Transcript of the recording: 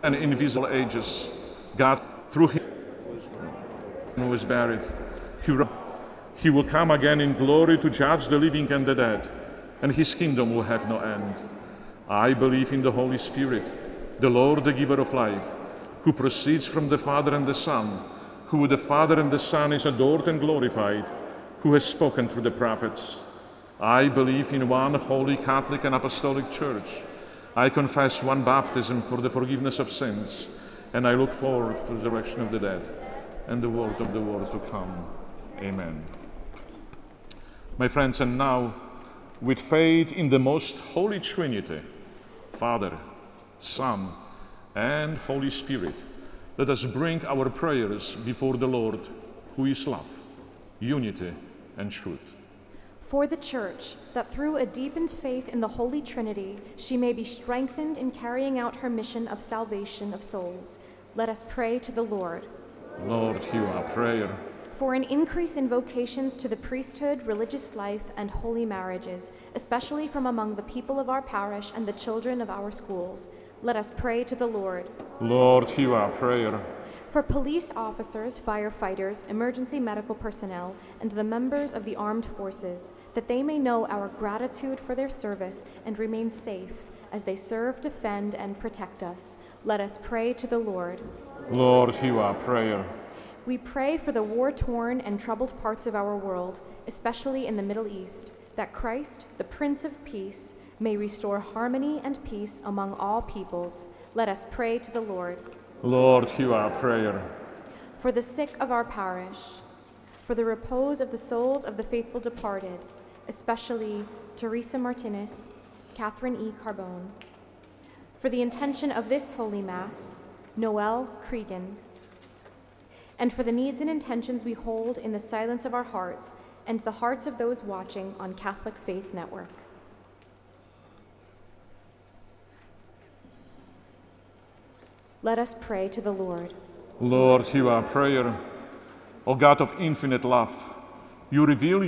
and invisible ages, God, through him who was buried, he will come again in glory to judge the living and the dead, and his kingdom will have no end. I believe in the Holy Spirit, the Lord, the giver of life, who proceeds from the Father and the Son, who with the Father and the Son is adored and glorified, who has spoken through the prophets. I believe in one holy Catholic and Apostolic Church. I confess one baptism for the forgiveness of sins, and I look forward to the resurrection of the dead and the world of the world to come. Amen. My friends, and now, with faith in the most holy Trinity, Father, Son, and Holy Spirit, let us bring our prayers before the Lord, who is love, unity, and truth. For the Church, that through a deepened faith in the Holy Trinity, she may be strengthened in carrying out her mission of salvation of souls, let us pray to the Lord. Lord, hear our prayer. For an increase in vocations to the priesthood, religious life, and holy marriages, especially from among the people of our parish and the children of our schools, let us pray to the Lord. Lord, hear our prayer. For police officers, firefighters, emergency medical personnel, and the members of the armed forces, that they may know our gratitude for their service and remain safe as they serve, defend, and protect us, let us pray to the Lord. Lord, hear our prayer. We pray for the war-torn and troubled parts of our world, especially in the Middle East, that Christ, the Prince of Peace, may restore harmony and peace among all peoples. Let us pray to the Lord. Lord, hear our prayer. For the sick of our parish, for the repose of the souls of the faithful departed, especially Teresa Martinez, Catherine E. Carbone. For the intention of this Holy Mass, Noel Cregan. And for the needs and intentions we hold in the silence of our hearts and the hearts of those watching on Catholic Faith Network. Let us pray to the Lord. Lord, hear our prayer. O God of infinite love, you reveal